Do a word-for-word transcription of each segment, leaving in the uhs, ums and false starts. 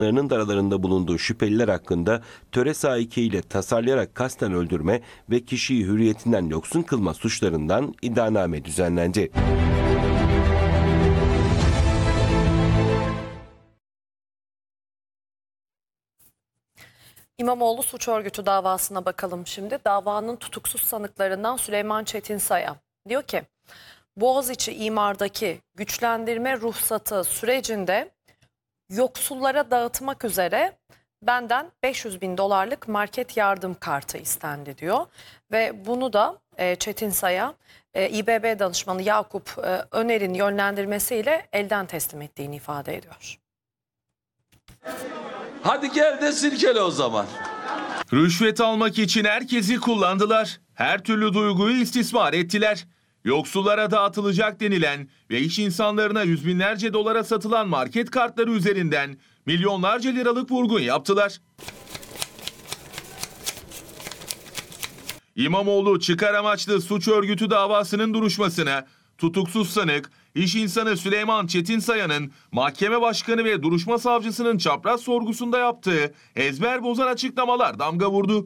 da aralarında bulunduğu şüpheliler hakkında töre saiki ile tasarlayarak kasten öldürme ve kişiyi hürriyetinden yoksun kılma suçlarından iddianame düzenlendi. İmamoğlu suç örgütü davasına bakalım şimdi. Davanın tutuksuz sanıklarından Süleyman Çetinsay'a diyor ki, Boğaziçi imardaki güçlendirme ruhsatı sürecinde yoksullara dağıtmak üzere benden beş yüz bin dolarlık market yardım kartı istendi diyor. Ve bunu da e, Çetinsay'a e, İBB danışmanı Yakup e, Öner'in yönlendirmesiyle elden teslim ettiğini ifade ediyor. Hadi gel de silkele o zaman. Rüşvet almak için herkesi kullandılar. Her türlü duyguyu istismar ettiler. Yoksullara dağıtılacak denilen ve iş insanlarına yüz binlerce dolara satılan market kartları üzerinden milyonlarca liralık vurgun yaptılar. İmamoğlu çıkar amaçlı suç örgütü davasının duruşmasına tutuksuz sanık, iş insanı Süleyman Çetinsaya'nın mahkeme başkanı ve duruşma savcısının çapraz sorgusunda yaptığı ezber bozan açıklamalar damga vurdu.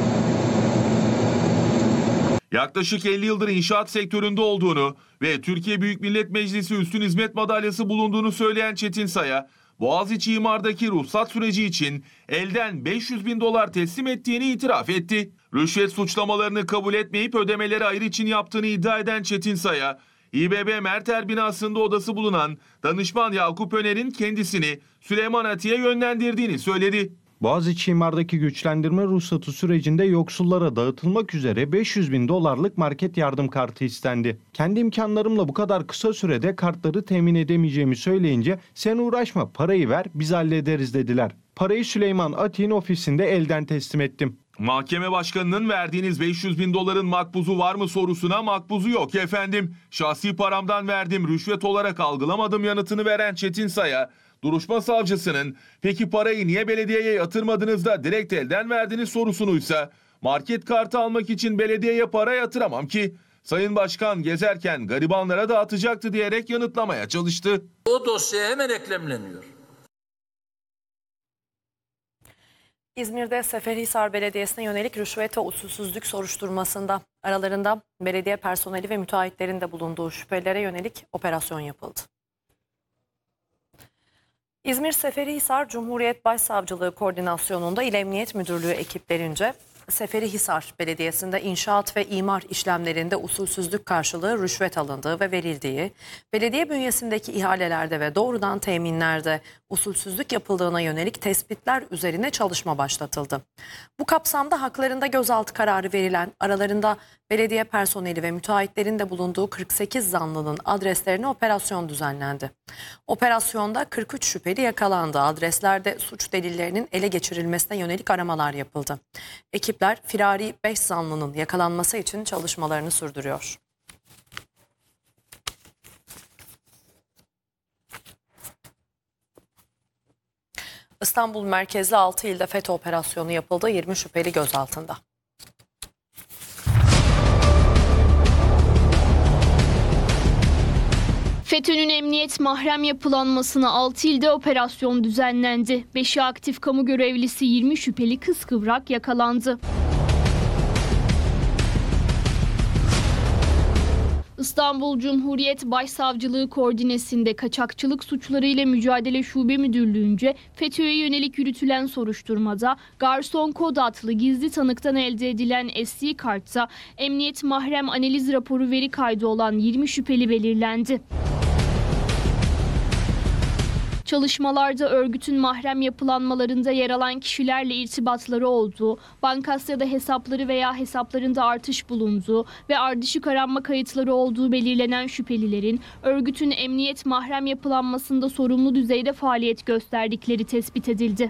Yaklaşık elli yıldır inşaat sektöründe olduğunu ve Türkiye Büyük Millet Meclisi Üstün Hizmet Madalyası bulunduğunu söyleyen Çetinsay'a, Boğaziçi imardaki ruhsat süreci için elden beş yüz bin dolar teslim ettiğini itiraf etti. Rüşvet suçlamalarını kabul etmeyip ödemeleri ayrı için yaptığını iddia eden Çetinsay'a, İBB Merter binasında odası bulunan danışman Yakup Öner'in kendisini Süleyman Ati'ye yönlendirdiğini söyledi. Boğaziçi imardaki güçlendirme ruhsatı sürecinde yoksullara dağıtılmak üzere beş yüz bin dolarlık market yardım kartı istendi. Kendi imkanlarımla bu kadar kısa sürede kartları temin edemeyeceğimi söyleyince sen uğraşma parayı ver biz hallederiz dediler. Parayı Süleyman Ati'nin ofisinde elden teslim ettim. Mahkeme başkanının verdiğiniz beş yüz bin doların makbuzu var mı sorusuna makbuzu yok efendim. Şahsi paramdan verdim, rüşvet olarak algılamadım yanıtını veren Çetinsay'a, duruşma savcısının peki parayı niye belediyeye yatırmadınız da direkt elden verdiniz sorusunuysa market kartı almak için belediyeye para yatıramam ki Sayın Başkan gezerken garibanlara dağıtacaktı diyerek yanıtlamaya çalıştı. O dosya hemen eklemleniyor. İzmir'de Seferihisar Belediyesi'ne yönelik rüşvet ve usulsüzlük soruşturmasında aralarında belediye personeli ve müteahhitlerin de bulunduğu şüphelilere yönelik operasyon yapıldı. İzmir Seferihisar Cumhuriyet Başsavcılığı koordinasyonunda İl Emniyet Müdürlüğü ekiplerince Seferihisar Belediyesi'nde inşaat ve imar işlemlerinde usulsüzlük karşılığı rüşvet alındığı ve verildiği, belediye bünyesindeki ihalelerde ve doğrudan teminlerde usulsüzlük yapıldığına yönelik tespitler üzerine çalışma başlatıldı. Bu kapsamda haklarında gözaltı kararı verilen, aralarında belediye personeli ve müteahhitlerin de bulunduğu kırk sekiz zanlının adreslerine operasyon düzenlendi. Operasyonda kırk üç şüpheli yakalandı. Adreslerde suç delillerinin ele geçirilmesine yönelik aramalar yapıldı. Ekipler firari beş zanlının yakalanması için çalışmalarını sürdürüyor. İstanbul merkezli altı ilde FETÖ operasyonu yapıldı. yirmi şüpheli gözaltında. FETÖ'nün emniyet mahrem yapılanmasına altı ilde operasyon düzenlendi. beşi aktif kamu görevlisi, yirmi şüpheli kıskıvrak yakalandı. İstanbul Cumhuriyet Başsavcılığı koordinesinde Kaçakçılık Suçları Mücadele Şube Müdürlüğü'nce FETÖ'ye yönelik yürütülen soruşturmada garson kod adlı gizli tanıktan elde edilen S D kartta emniyet mahrem analiz raporu veri kaydı olan yirmi şüpheli belirlendi. Çalışmalarda örgütün mahrem yapılanmalarında yer alan kişilerle irtibatları olduğu, Bankasya'da hesapları veya hesaplarında artış bulunduğu ve ardışık aranma kayıtları olduğu belirlenen şüphelilerin örgütün emniyet mahrem yapılanmasında sorumlu düzeyde faaliyet gösterdikleri tespit edildi.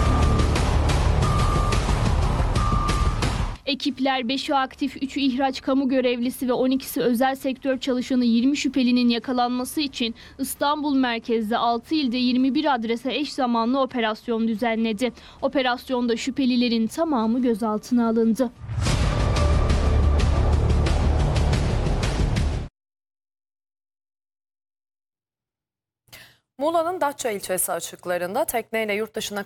Ekipler beşi aktif, üçü ihraç kamu görevlisi ve on ikisi özel sektör çalışanı yirmi şüphelinin yakalanması için İstanbul merkezde altı ilde yirmi bir adrese eş zamanlı operasyon düzenledi. Operasyonda şüphelilerin tamamı gözaltına alındı. Muğla'nın Datça ilçesi açıklarında tekneyle yurt dışına